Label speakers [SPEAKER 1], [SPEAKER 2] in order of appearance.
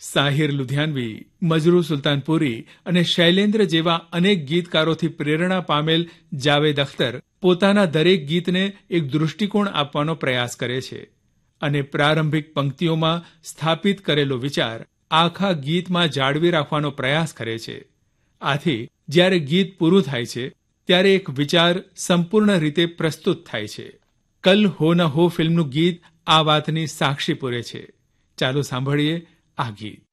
[SPEAKER 1] સાહિર લુધિયાનવી, મજરૂ સુલતાનપુરી અને શૈલેન્દ્ર જેવા અનેક ગીતકારોથી પ્રેરણા પામેલ જાવેદ અખ્તર પોતાના દરેક ગીતને એક દૃષ્ટિકોણ આપવાનો પ્રયાસ કરે છે અને પ્રારંભિક પંક્તિઓમાં સ્થાપિત કરેલો વિચાર આખા ગીતમાં જાળવી રાખવાનો પ્રયાસ કરે છે. આથી જ્યારે ગીત પૂરું થાય છે ત્યારે એક વિચાર સંપૂર્ણ રીતે પ્રસ્તુત થાય છે. કલ હો ન હો ફિલ્મનું ગીત આ વાતની સાક્ષી પૂરે છે. ચાલો સાંભળીએ આ ગીત.